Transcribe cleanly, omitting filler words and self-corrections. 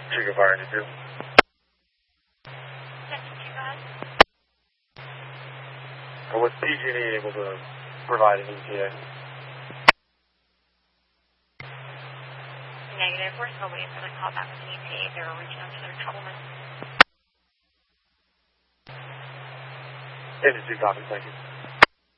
Chico Fire, you too. Was PG&E able to provide an ETA? Negative. We're still waiting for the call back with an ETA. They were reaching out to their troubleman. Industry copy, thank you.